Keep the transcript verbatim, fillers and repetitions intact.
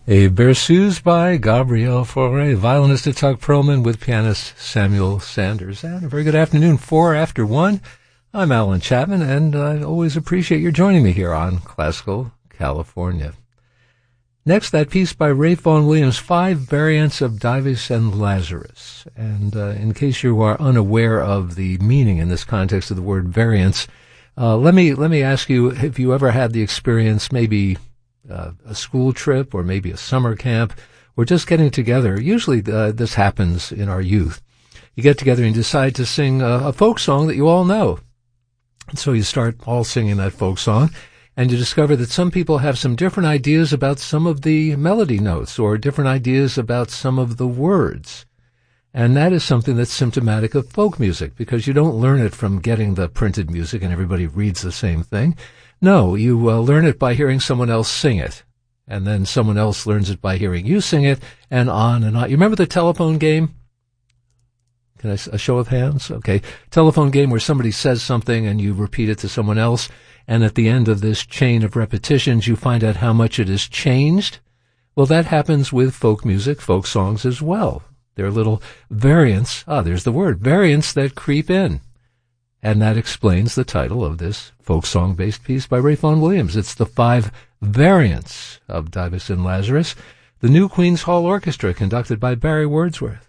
A Berceuse by Gabriel Fauré, violinist Itzhak Perlman with pianist Samuel Sanders. And a very good afternoon, four after one. I'm Alan Chapman, and I always appreciate your joining me here on Classical California. Next, that piece by Ralph Vaughan Williams, Five Variants of Dives and Lazarus. And uh, in case you are unaware of the meaning in this context of the word variants, uh, let me let me ask you, have you ever had the experience, maybe Uh, a school trip or maybe a summer camp or just getting together? Usually uh, this happens in our youth. You get together and decide to sing a, a folk song that you all know. And so you start all singing that folk song, and you discover that some people have some different ideas about some of the melody notes or different ideas about some of the words. And that is something that's symptomatic of folk music, because you don't learn it from getting the printed music and everybody reads the same thing. No, you uh, learn it by hearing someone else sing it, and then someone else learns it by hearing you sing it, and on and on. You remember the telephone game? Can I, a show of hands? Okay. Telephone game where somebody says something and you repeat it to someone else, and at the end of this chain of repetitions, you find out how much it has changed. Well, that happens with folk music, folk songs as well. There are little variants. Ah, there's the word, variants that creep in. And that explains the title of this folk song-based piece by Ralph Vaughan Williams. It's the Five Variants of Dives and Lazarus, the New Queen's Hall Orchestra, conducted by Barry Wordsworth.